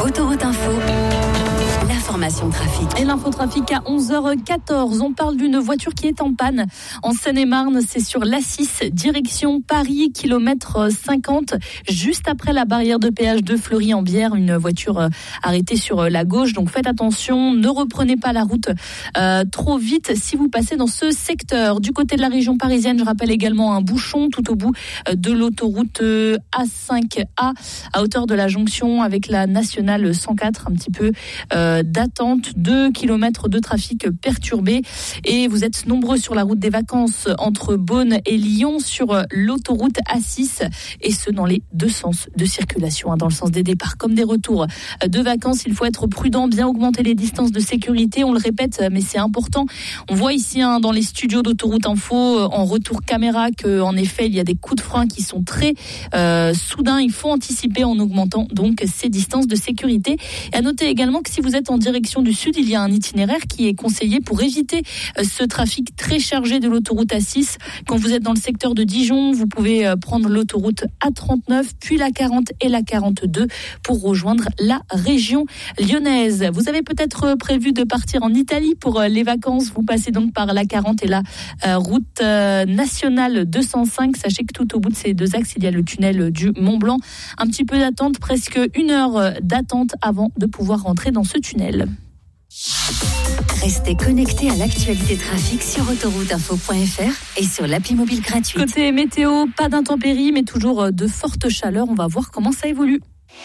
Autoroute Info, l'information trafic. Et l'infotrafic à 11h14. On parle d'une voiture qui est en panne en Seine-et-Marne. C'est sur l'A6, direction Paris, kilomètre 50, juste après la barrière de péage de Fleury-en-Bière. Une voiture arrêtée sur la gauche. Donc faites attention, ne reprenez pas la route trop vite si vous passez dans ce secteur. Du côté de la région parisienne, je rappelle également un bouchon tout au bout de l'autoroute A5A à hauteur de la jonction avec la nationale 104, un petit peu d'attente, 2 km de trafic perturbé. Et vous êtes nombreux sur la route des vacances entre Beaune et Lyon sur l'autoroute A6, et ce dans les deux sens de circulation, dans le sens des départs comme des retours de vacances. Il faut être prudent, bien augmenter les distances de sécurité, on le répète, mais c'est important. On voit ici dans les studios d'Autoroute Info en retour caméra qu'en effet il y a des coups de frein qui sont très soudains. Il faut anticiper en augmentant donc ces distances de sécurité. Et à noter également que si vous êtes en direction du sud, il y a un itinéraire qui est conseillé pour éviter ce trafic très chargé de l'autoroute A6. Quand vous êtes dans le secteur de Dijon, vous pouvez prendre l'autoroute A39, puis la 40 et la 42 pour rejoindre la région lyonnaise. Vous avez peut-être prévu de partir en Italie pour les vacances. Vous passez donc par la 40 et la route nationale 205. Sachez que tout au bout de ces deux axes, il y a le tunnel du Mont-Blanc. Un petit peu d'attente, presque 1 heure d'attente avant de pouvoir rentrer dans ce tunnel. Restez connectés à l'actualité trafic sur autorouteinfo.fr et sur l'appli mobile gratuite. Côté météo, pas d'intempéries, mais toujours de fortes chaleurs. On va voir comment ça évolue.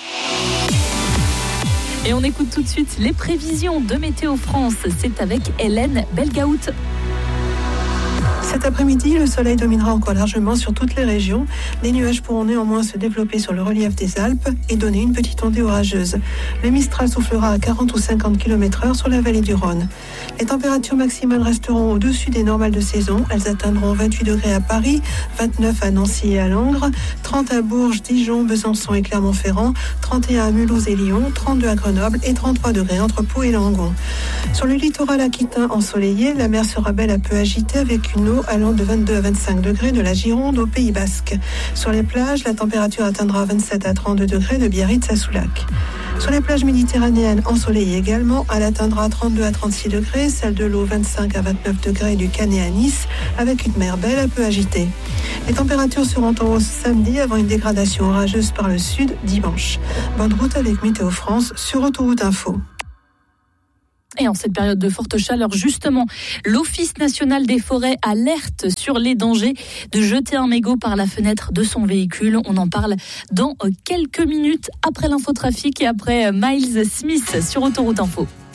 Et on écoute tout de suite les prévisions de Météo France. C'est avec Hélène Belgaout. Cet après-midi, le soleil dominera encore largement sur toutes les régions. Les nuages pourront néanmoins se développer sur le relief des Alpes et donner une petite ondée orageuse. Le Mistral soufflera à 40 ou 50 km/h sur la vallée du Rhône. Les températures maximales resteront au-dessus des normales de saison. Elles atteindront 28 degrés à Paris, 29 à Nancy et à Langres, 30 à Bourges, Dijon, Besançon et Clermont-Ferrand, 31 à Mulhouse et Lyon, 32 à Grenoble et 33 degrés entre Pau et Langon. Sur le littoral aquitain ensoleillé, la mer sera belle à peu agitée avec une eau allant de 22 à 25 degrés de la Gironde au Pays Basque. Sur les plages, la température atteindra 27 à 32 degrés de Biarritz à Soulac. Sur les plages méditerranéennes ensoleillées également, elle atteindra 32 à 36 degrés, celle de l'eau 25 à 29 degrés du Canet à Nice, avec une mer belle à peu agitée. Les températures seront en hausse samedi avant une dégradation orageuse par le sud dimanche. Bonne route avec Météo France sur Autoroute Info. Et en cette période de forte chaleur, justement, l'Office national des forêts alerte sur les dangers de jeter un mégot par la fenêtre de son véhicule. On en parle dans quelques minutes après l'infotrafic et après Miles Smith sur Autoroute Info.